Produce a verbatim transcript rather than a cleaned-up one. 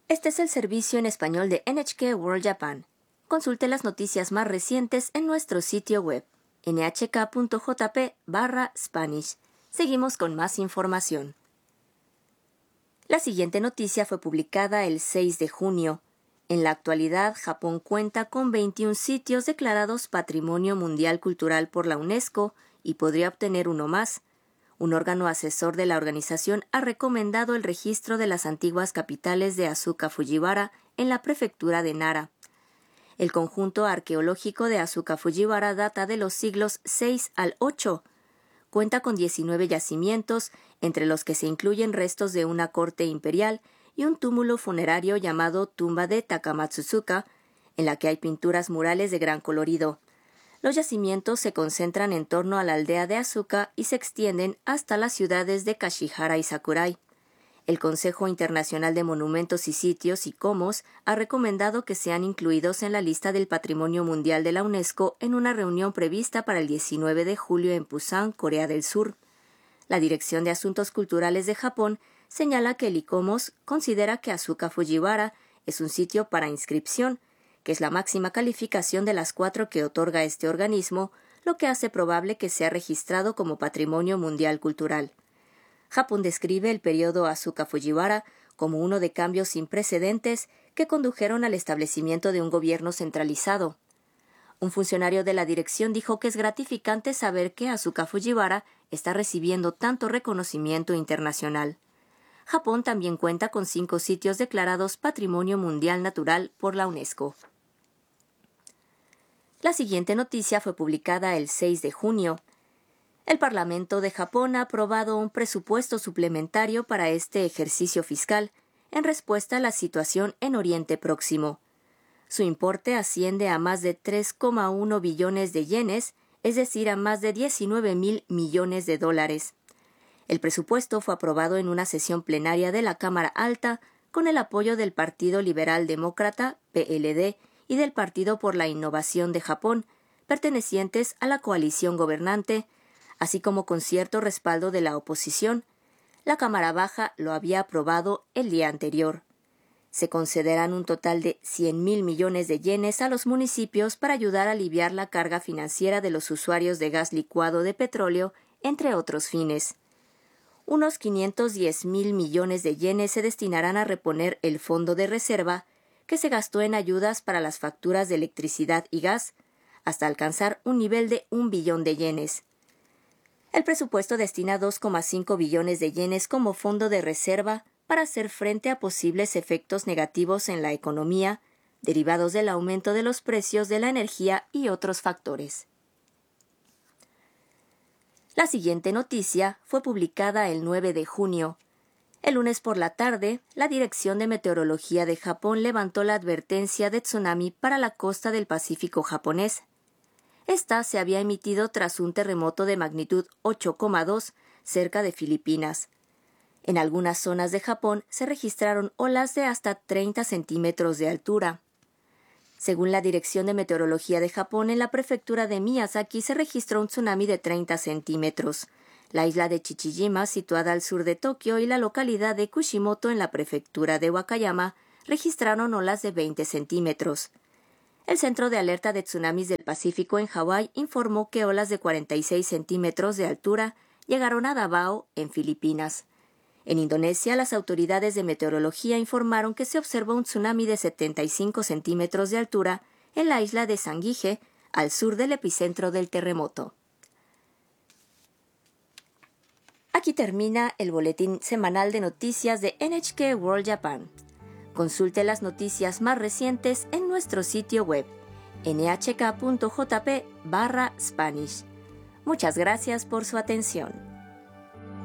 Este es el servicio en español de N H K World Japan. Consulte las noticias más recientes en nuestro sitio web, ene hache ka punto jota pe barra Spanish. Seguimos con más información. La siguiente noticia fue publicada el seis de junio. En la actualidad, Japón cuenta con veintiún sitios declarados Patrimonio Mundial Cultural por la UNESCO y podría obtener uno más. Un órgano asesor de la organización ha recomendado el registro de las antiguas capitales de Asuka Fujiwara en la prefectura de Nara. El conjunto arqueológico de Asuka Fujiwara data de los siglos seis al ocho. Cuenta con diecinueve yacimientos, entre los que se incluyen restos de una corte imperial y un túmulo funerario llamado Tumba de Takamatsusuka, en la que hay pinturas murales de gran colorido. Los yacimientos se concentran en torno a la aldea de Asuka y se extienden hasta las ciudades de Kashihara y Sakurai. El Consejo Internacional de Monumentos y Sitios, ICOMOS, ha recomendado que sean incluidos en la lista del Patrimonio Mundial de la UNESCO en una reunión prevista para el diecinueve de julio en Pusan, Corea del Sur. La Dirección de Asuntos Culturales de Japón señala que el ICOMOS considera que Asuka Fujiwara es un sitio para inscripción, que es la máxima calificación de las cuatro que otorga este organismo, lo que hace probable que sea registrado como Patrimonio Mundial Cultural. Japón describe el periodo Asuka Fujiwara como uno de cambios sin precedentes que condujeron al establecimiento de un gobierno centralizado. Un funcionario de la dirección dijo que es gratificante saber que Asuka Fujiwara está recibiendo tanto reconocimiento internacional. Japón también cuenta con cinco sitios declarados Patrimonio Mundial Natural por la UNESCO. La siguiente noticia fue publicada el seis de junio. El Parlamento de Japón ha aprobado un presupuesto suplementario para este ejercicio fiscal en respuesta a la situación en Oriente Próximo. Su importe asciende a más de tres coma uno billones de yenes, es decir, a más de diecinueve mil millones de dólares. El presupuesto fue aprobado en una sesión plenaria de la Cámara Alta con el apoyo del Partido Liberal Demócrata, P L D, y del Partido por la Innovación de Japón, pertenecientes a la coalición gobernante, así como con cierto respaldo de la oposición. La Cámara Baja lo había aprobado el día anterior. Se concederán un total de cien mil millones de yenes a los municipios para ayudar a aliviar la carga financiera de los usuarios de gas licuado de petróleo, entre otros fines. Unos quinientos diez mil millones de yenes se destinarán a reponer el fondo de reserva que se gastó en ayudas para las facturas de electricidad y gas, hasta alcanzar un nivel de un billón de yenes. El presupuesto destina dos coma cinco billones de yenes como fondo de reserva para hacer frente a posibles efectos negativos en la economía, derivados del aumento de los precios de la energía y otros factores. La siguiente noticia fue publicada el nueve de junio. El lunes por la tarde, la Dirección de Meteorología de Japón levantó la advertencia de tsunami para la costa del Pacífico japonés. Esta se había emitido tras un terremoto de magnitud ocho coma dos cerca de Filipinas. En algunas zonas de Japón se registraron olas de hasta treinta centímetros de altura. Según la Dirección de Meteorología de Japón, en la prefectura de Miyazaki se registró un tsunami de treinta centímetros. La isla de Chichijima, situada al sur de Tokio, y la localidad de Kushimoto, en la prefectura de Wakayama, registraron olas de veinte centímetros. El Centro de Alerta de Tsunamis del Pacífico en Hawái informó que olas de cuarenta y seis centímetros de altura llegaron a Davao, en Filipinas. En Indonesia, las autoridades de meteorología informaron que se observó un tsunami de setenta y cinco centímetros de altura en la isla de Sangihe, al sur del epicentro del terremoto. Aquí termina el boletín semanal de noticias de N H K World Japan. Consulte las noticias más recientes en nuestro sitio web, ene hache ka punto jota pe barra Spanish. Muchas gracias por su atención.